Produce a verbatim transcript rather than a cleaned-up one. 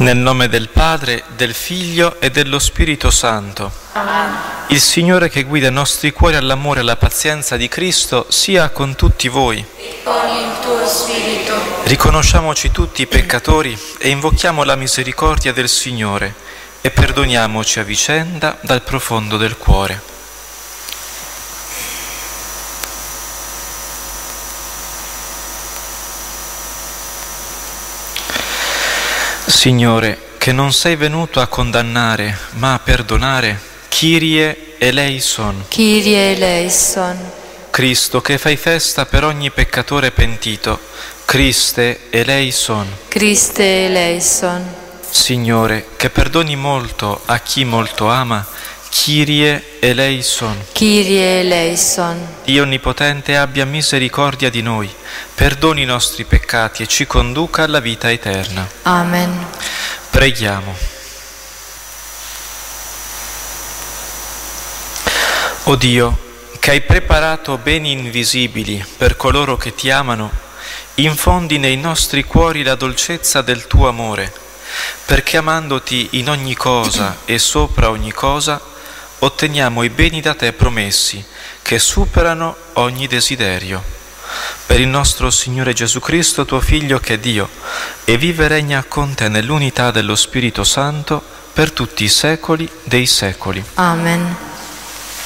Nel nome del Padre, del Figlio e dello Spirito Santo. Amen. Il Signore che guida i nostri cuori all'amore e alla pazienza di Cristo sia con tutti voi. E con il tuo spirito. Riconosciamoci tutti peccatori e invochiamo la misericordia del Signore e perdoniamoci a vicenda dal profondo del cuore. Signore, che non sei venuto a condannare, ma a perdonare, Kyrie eleison. Kyrie eleison. Cristo, che fai festa per ogni peccatore pentito, Christe eleison. Christe eleison. Signore, che perdoni molto a chi molto ama, Kyrie eleison. Kyrie eleison. Dio Onnipotente abbia misericordia di noi, perdoni i nostri peccati e ci conduca alla vita eterna. Amen. Preghiamo. O Dio, che hai preparato beni invisibili per coloro che ti amano, infondi nei nostri cuori la dolcezza del tuo amore, perché amandoti in ogni cosa e sopra ogni cosa, otteniamo i beni da te promessi, che superano ogni desiderio. Per il nostro Signore Gesù Cristo, tuo Figlio, che è Dio, e vive e regna con te nell'unità dello Spirito Santo per tutti i secoli dei secoli. Amen.